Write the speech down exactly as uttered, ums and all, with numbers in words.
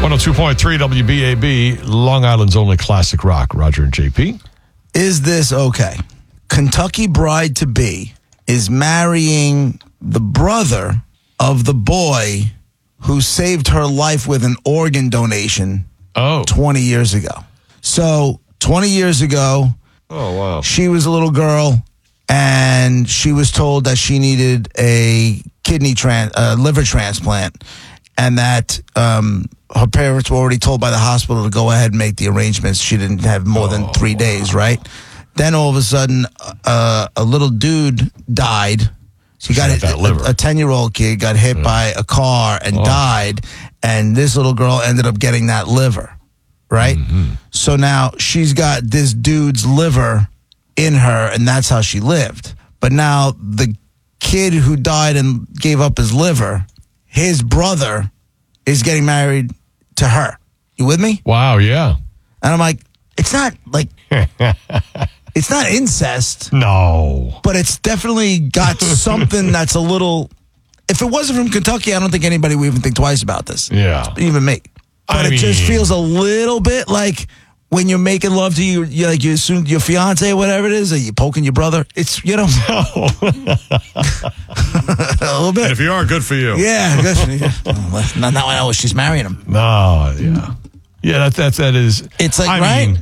one oh two point three W B A B, Long Island's only classic rock. Roger and J P. Is this okay? Kentucky bride-to-be is marrying the brother of the boy who saved her life with an organ donation Oh. twenty years ago. So twenty years ago, Oh, wow. she was a little girl, and she was told that she needed a kidney tran- uh, liver transplant, and that um, her parents were already told by the hospital to go ahead and make the arrangements. She didn't have more than Oh, three days, right? Then all of a sudden, uh, a little dude died. She got Shot that liver. a, a ten-year-old kid got hit Yeah. by a car and Oh. died, and this little girl ended up getting that liver, right? Mm-hmm. So now she's got this dude's liver in her, and that's how she lived. But now the kid who died and gave up his liver, his brother is getting married to her. You with me? Wow, yeah. And I'm like, it's not like, it's not incest, No. but it's definitely got something that's a little, if it wasn't from Kentucky, I don't think anybody would even think twice about this. Yeah. Even me. But I it just mean- feels a little bit like when you're making love to you, you like your soon your fiance or whatever it is, or you poking your brother. It's, you know, a little bit. If you are, good for you. Yeah, good. Well, now I know she's marrying him. No, yeah. Yeah, that, that, that is. It's like, I right? mean,